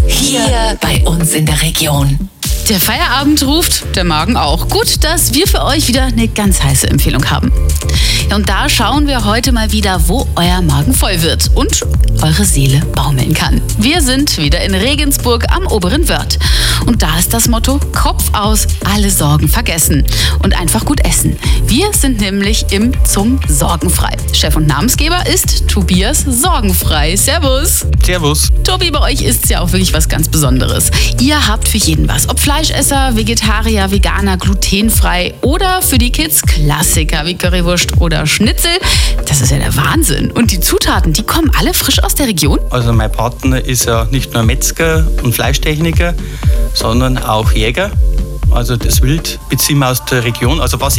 Hier bei uns in der Region. Der Feierabend ruft, der Magen auch. Gut, dass wir für euch wieder eine ganz heiße Empfehlung haben. Ja, und da schauen wir heute mal wieder, wo euer Magen voll wird und eure Seele baumeln kann. Wir sind wieder in Regensburg am Oberen Wörth. Und da ist das Motto: Kopf aus, alle Sorgen vergessen und einfach gut essen. Wir sind nämlich im Zum Sorgenfrei. Chef und Namensgeber ist Tobias Sorgenfrei. Servus. Servus. Tobi, bei euch ist es ja auch wirklich was ganz Besonderes. Ihr habt für jeden was. Ob Fleischesser, Vegetarier, Veganer, glutenfrei oder für die Kids Klassiker wie Currywurst oder Schnitzel. Das ist ja der Wahnsinn. Und die Zutaten, die kommen alle frisch aus der Region? Also mein Partner ist ja nicht nur Metzger und Fleischtechniker, sondern auch Jäger. Also das Wild beziehen wir aus der Region. Also was